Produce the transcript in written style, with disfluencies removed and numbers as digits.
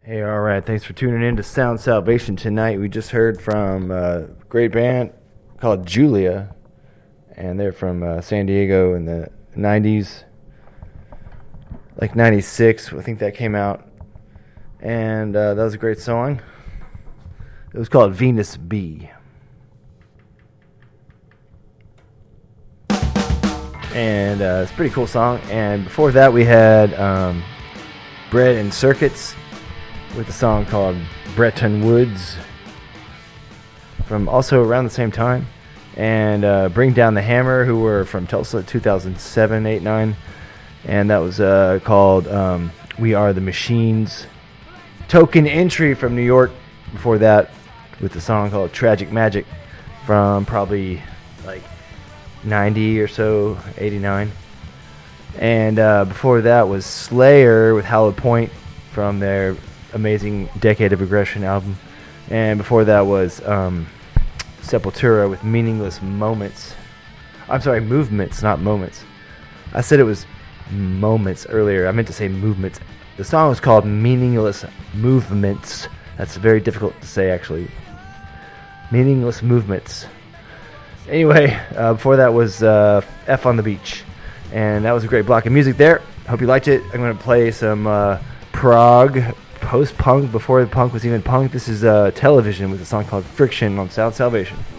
Hey, all right. Thanks for tuning in to Sound Salvation tonight. We just heard from a great band called Julia, and they're from San Diego in the 90s, like 96. I think that came out, and that was a great song. It was called Venus B. And it's a pretty cool song. And before that, we had Bread and Circuits with a song called Bretton Woods from also around the same time. And Bring Down the Hammer, who were from Tulsa, 2007, 8, 9. And that was called We Are the Machines. Token Entry from New York before that with the song called Tragic Magic from probably like 90 or so, 89. And before that was Slayer with Hallowed Point from their amazing Decade of Aggression album. And before that was Sepultura with Meaningless Moments. I'm sorry, Movements, not Moments. I said it was Moments earlier. I meant to say Movements. The song was called Meaningless Movements. That's very difficult to say, actually. Meaningless Movements. Anyway, before that was F on the Beach. And that was a great block of music there. Hope you liked it. I'm going to play some prog post-punk before the punk was even punk. This is Television with a song called Friction on Sound Salvation.